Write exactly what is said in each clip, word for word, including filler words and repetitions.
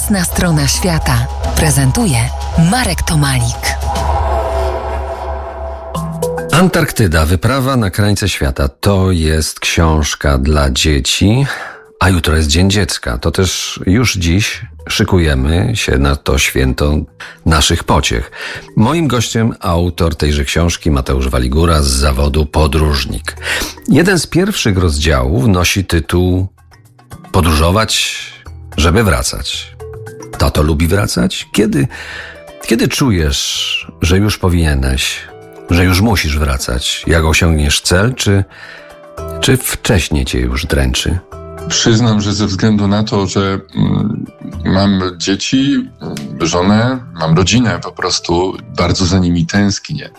Jasna strona świata prezentuje Marek Tomalik. Antarktyda, wyprawa na krańce świata. To jest książka dla dzieci, a jutro jest Dzień Dziecka. To też już dziś szykujemy się na to święto naszych pociech. Moim gościem autor tejże książki Mateusz Waligura z zawodu podróżnik. Jeden z pierwszych rozdziałów nosi tytuł Podróżować, żeby wracać. Tato lubi wracać? Kiedy, kiedy czujesz, że już powinieneś, że już musisz wracać? Jak osiągniesz cel, czy, czy wcześniej cię już dręczy? Przyznam, że ze względu na to, że mm, mam dzieci, żonę, mam rodzinę, po prostu bardzo za nimi tęsknię.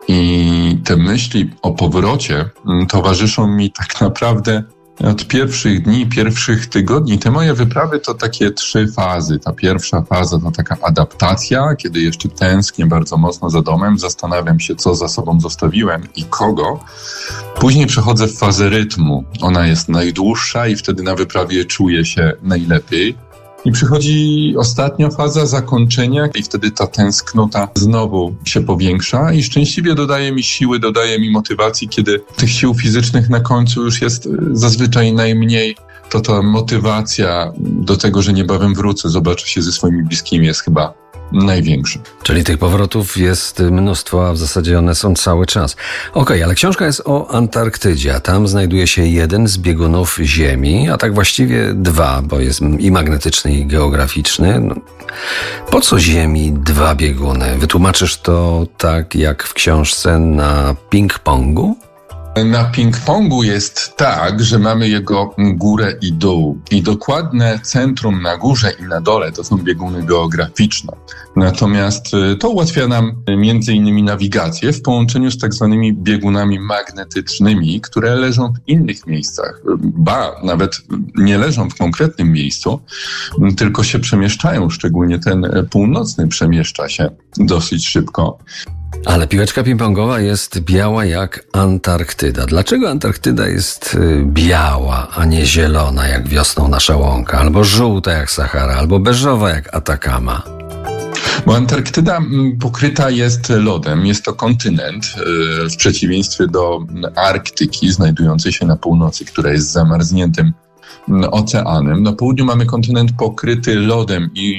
I te myśli o powrocie mm, towarzyszą mi tak naprawdę od pierwszych dni, pierwszych tygodni. Te moje wyprawy to takie trzy fazy. Ta pierwsza faza to taka adaptacja, kiedy jeszcze tęsknię bardzo mocno za domem, zastanawiam się, co za sobą zostawiłem i kogo. Później przechodzę w fazę rytmu. Ona jest najdłuższa i wtedy na wyprawie czuję się najlepiej. I przychodzi ostatnia faza zakończenia i wtedy ta tęsknota znowu się powiększa i szczęśliwie dodaje mi siły, dodaje mi motywacji, kiedy tych sił fizycznych na końcu już jest zazwyczaj najmniej. To ta motywacja do tego, że niebawem wrócę, zobaczę się ze swoimi bliskimi, jest chyba największa. Czyli tych powrotów jest mnóstwo, a w zasadzie one są cały czas. Okej, okay, ale książka jest o Antarktydzie, a tam znajduje się jeden z biegunów Ziemi, a tak właściwie dwa, bo jest i magnetyczny, i geograficzny. No, po co Ziemi dwa bieguny? Wytłumaczysz to tak jak w książce na ping-pongu? Na ping-pongu jest tak, że mamy jego górę i dół. I dokładne centrum na górze i na dole to są bieguny geograficzne. Natomiast to ułatwia nam między innymi nawigację w połączeniu z tak zwanymi biegunami magnetycznymi, które leżą w innych miejscach. Ba, nawet nie leżą w konkretnym miejscu, tylko się przemieszczają. Szczególnie ten północny przemieszcza się dosyć szybko. Ale piłeczka ping-pongowa jest biała jak Antarktyda. Dlaczego Antarktyda jest biała, a nie zielona jak wiosną nasza łąka, albo żółta jak Sahara, albo beżowa jak Atakama? Bo Antarktyda pokryta jest lodem, jest to kontynent, w przeciwieństwie do Arktyki znajdującej się na północy, która jest zamarzniętym oceanem. Na południu mamy kontynent pokryty lodem i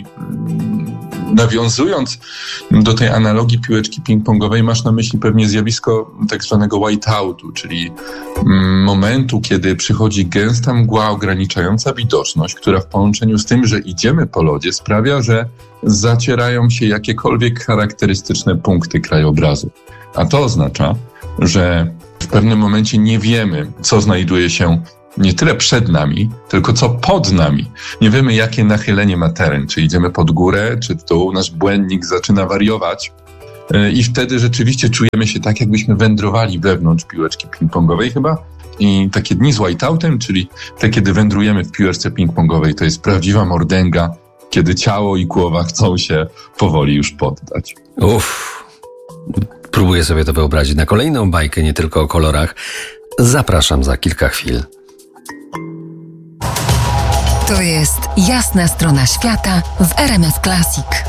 nawiązując do tej analogii piłeczki ping-pongowej, masz na myśli pewnie zjawisko tak zwanego whiteoutu, czyli momentu, kiedy przychodzi gęsta mgła ograniczająca widoczność, która w połączeniu z tym, że idziemy po lodzie, sprawia, że zacierają się jakiekolwiek charakterystyczne punkty krajobrazu. A to oznacza, że w pewnym momencie nie wiemy, co znajduje się nie tyle przed nami, tylko co pod nami. Nie wiemy, jakie nachylenie ma teren, czy idziemy pod górę, czy w dół. Nasz błędnik zaczyna wariować i wtedy rzeczywiście czujemy się tak, jakbyśmy wędrowali wewnątrz piłeczki ping-pongowej chyba. I takie dni z whiteoutem, czyli te, kiedy wędrujemy w piłeczce ping-pongowej, to jest prawdziwa mordęga, kiedy ciało i głowa chcą się powoli już poddać. Uff, próbuję sobie to wyobrazić. Na kolejną bajkę, nie tylko o kolorach, zapraszam za kilka chwil. To jest Jasna strona świata w R M F Classic.